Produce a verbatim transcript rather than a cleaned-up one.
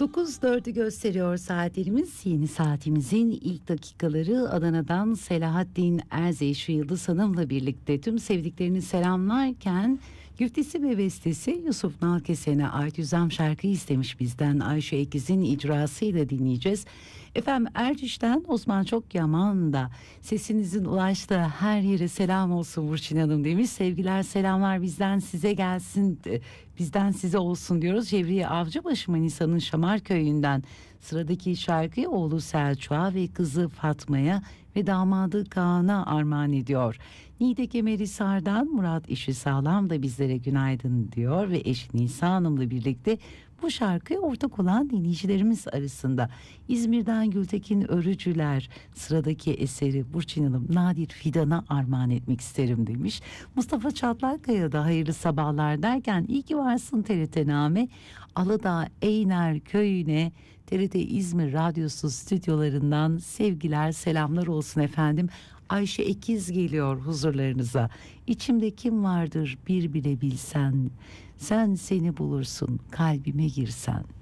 dokuz dördü gösteriyor saatlerimiz. Yeni saatimizin ilk dakikaları. Adana'dan Selahattin Erzeş ve Yıldız Hanım'la birlikte tüm sevdiklerini selamlarken güftesi ve bestesi Yusuf Nalkesen'e ait Yüzem şarkıyı istemiş bizden. Ayşe Ekiz'in icrasıyla dinleyeceğiz. Efendim Erciş'ten Osman Çokyaman da sesinizin ulaştığı her yere selam olsun Burçin Hanım demiş. Sevgiler selamlar bizden size gelsin, bizden size olsun diyoruz. Cevriye Avcıbaşı Manisa'nın Şamar Köyü'nden sıradaki şarkıyı oğlu Selçuk'a ve kızı Fatma'ya ve damadı Kaan'a armağan ediyor. Niğde Kemerhisar'dan Murat İşi Sağlam da bizlere günaydın diyor ve eşi Nisa Hanım'la birlikte bu şarkıya ortak olan dinleyicilerimiz arasında. İzmir'den Gültekin Örücüler sıradaki eseri Burçin Hanım Nadir Fidan'a armağan etmek isterim demiş. Mustafa Çatlakkaya da hayırlı sabahlar derken iyi ki varsın T R T Name. Aladağ Eyner Köyü'ne T R T İzmir Radyosu stüdyolarından sevgiler selamlar olsun efendim. Ayşe Ekiz geliyor huzurlarınıza. İçimde kim vardır bir bile bilsen, sen seni bulursun kalbime girsen.